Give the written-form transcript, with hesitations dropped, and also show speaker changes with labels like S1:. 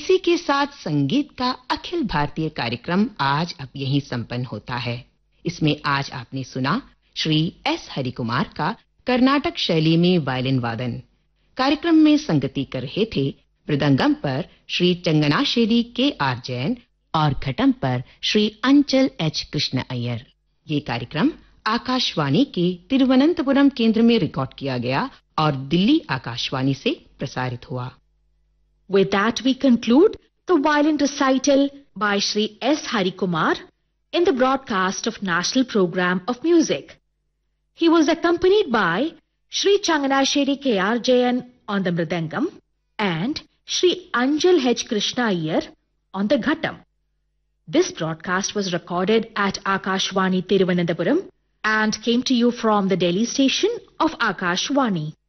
S1: इसी के साथ संगीत का अखिल भारतीय कार्यक्रम आज अब यहीं संपन्न होता है। इसमें आज आपने सुना श्री एस हरिकुमार का कर्नाटक शैली में वायलिन वादन। कार्यक्रम में संगति कर रहे थे मृदंगम पर श्री चंगनाशेरी के आर जैन और घटम पर श्री अंचल एच कृष्ण अय्यर। ये कार्यक्रम आकाशवाणी के तिरुवनंतपुरम केंद्र में रिकॉर्ड किया गया और दिल्ली आकाशवाणी से प्रसारित हुआ।
S2: With that, we conclude the violin recital by Shri S. Harikumar in the broadcast of National Program of Music. He was accompanied by Shri Changanasheri K.R. Jayan on the Mridangam and Shri Anjal H. Krishna Iyer on the Ghatam. This broadcast was recorded at Akashvani Tiruvananthapuram and came to you from the Delhi station of Akashvani.